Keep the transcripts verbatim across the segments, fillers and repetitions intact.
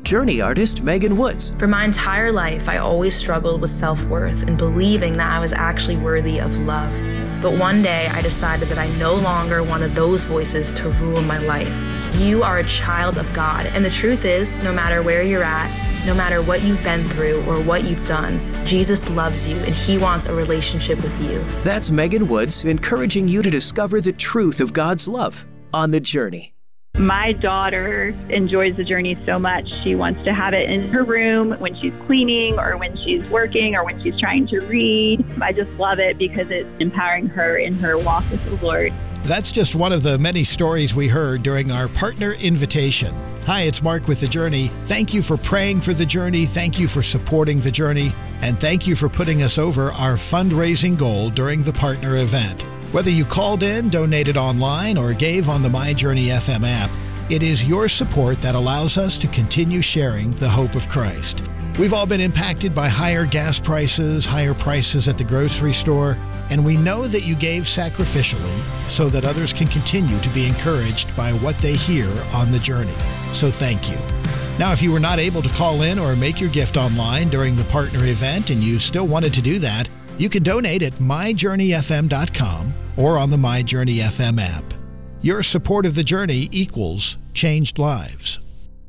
Journey artist Megan Woods. For my entire life, I always struggled with self-worth and believing that I was actually worthy of love. But one day, I decided that I no longer wanted those voices to rule my life. You are a child of God, and the truth is, no matter where you're at, no matter what you've been through or what you've done, Jesus loves you and He wants a relationship with you. That's Megan Woods encouraging you to discover the truth of God's love on The Journey. My daughter enjoys The Journey so much. She wants to have it in her room when she's cleaning or when she's working or when she's trying to read. I just love it because it's empowering her in her walk with the Lord. That's just one of the many stories we heard during our partner invitation. Hi, it's Mark with The Journey. Thank you for praying for The Journey. Thank you for supporting The Journey. And thank you for putting us over our fundraising goal during the partner event. Whether you called in, donated online, or gave on the My Journey F M app, it is your support that allows us to continue sharing the hope of Christ. We've all been impacted by higher gas prices, higher prices at the grocery store, and we know that you gave sacrificially so that others can continue to be encouraged by what they hear on The Journey. So thank you. Now, if you were not able to call in or make your gift online during the partner event and you still wanted to do that, you can donate at my journey f m dot com or on the My Journey F M app. Your support of The Journey equals changed lives.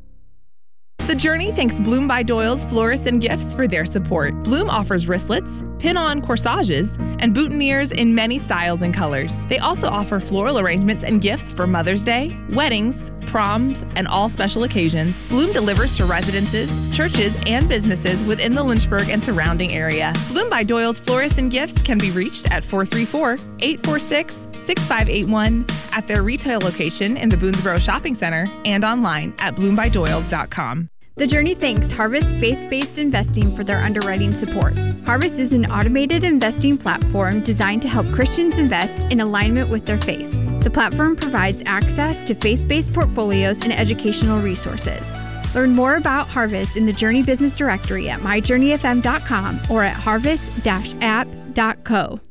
The Journey thanks Bloom by Doyle's Florists and Gifts for their support. Bloom offers wristlets, pin-on corsages, and boutonnieres in many styles and colors. They also offer floral arrangements and gifts for Mother's Day, weddings, proms, and all special occasions. Bloom delivers to residences, churches, and businesses within the Lynchburg and surrounding area. Bloom by Doyle's Florists and Gifts can be reached at four three four, eight four six, six five eight one at their retail location in the Boonesboro Shopping Center and online at bloom by doyles dot com. The Journey thanks Harvest Faith-Based Investing for their underwriting support. Harvest is an automated investing platform designed to help Christians invest in alignment with their faith. The platform provides access to faith-based portfolios and educational resources. Learn more about Harvest in the Journey Business Directory at my journey f m dot com or at harvest dash app dot co.